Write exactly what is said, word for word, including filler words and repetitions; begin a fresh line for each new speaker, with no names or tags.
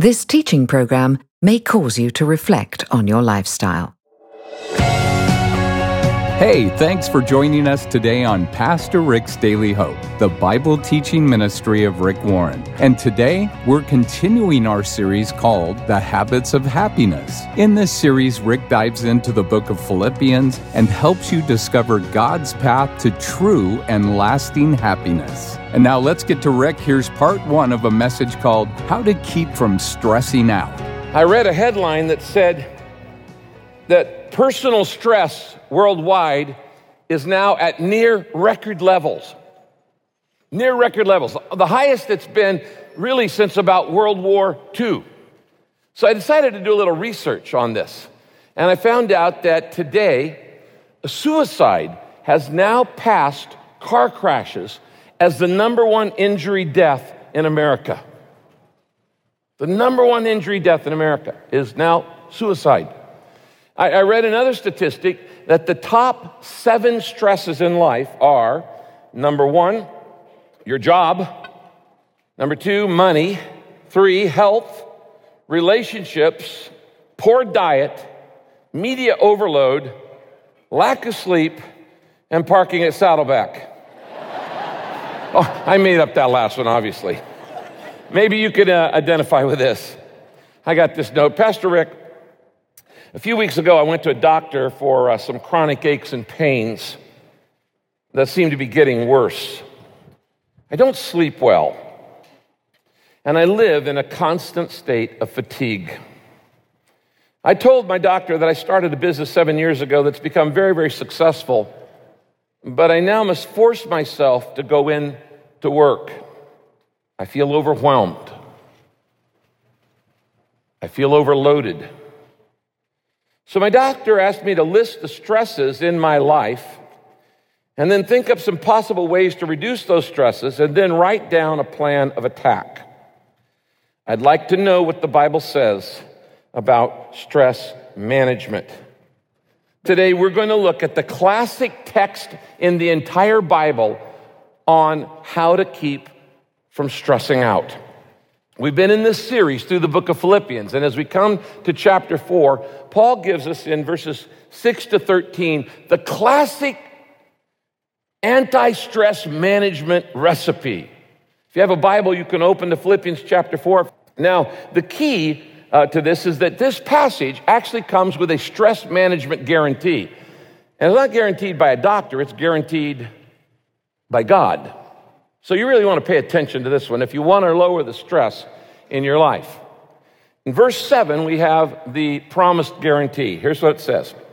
This teaching program may cause you to reflect on your lifestyle.
Hey, thanks for joining us today on Pastor Rick's Daily Hope, the Bible teaching ministry of Rick Warren. And today, we're continuing our series called The Habits of Happiness. In this series, Rick dives into the book of Philippians and helps you discover God's path to true and lasting happiness. And now let's get to Rick. Here's part one of a message called How to Keep from Stressing Out.
I read a headline that said that personal stress worldwide is now at near record levels. Near record levels. The highest it's been really since about World War Two. So I decided to do a little research on this. And I found out that today, suicide has now passed car crashes as the number one injury death in America. The number one injury death in America is now suicide. I, I read another statistic that the top seven stresses in life are, number one, your job. Number two, money. Three, health, relationships, poor diet, media overload, lack of sleep, and parking at Saddleback. Oh, I made up that last one, obviously. Maybe you could uh, identify with this. I got this note. Pastor Rick, a few weeks ago, I went to a doctor for uh, some chronic aches and pains that seem to be getting worse. I don't sleep well, and I live in a constant state of fatigue. I told my doctor that I started a business seven years ago that's become very, very successful, but I now must force myself to go in to work. I feel overwhelmed. I feel overloaded. So my doctor asked me to list the stresses in my life and then think up some possible ways to reduce those stresses and then write down a plan of attack. I'd like to know what the Bible says about stress management. Today, we're going to look at the classic text in the entire Bible on how to keep from stressing out. We've been in this series through the book of Philippians, and as we come to chapter four, Paul gives us in verses six to thirteen the classic anti-stress management recipe. If you have a Bible, you can open to Philippians chapter four. Now, the key uh, to this is that this passage actually comes with a stress management guarantee. And it's not guaranteed by a doctor, it's guaranteed by God. So you really want to pay attention to this one if you want to lower the stress in your life. In verse seven, we have the promised guarantee. Here's what it says.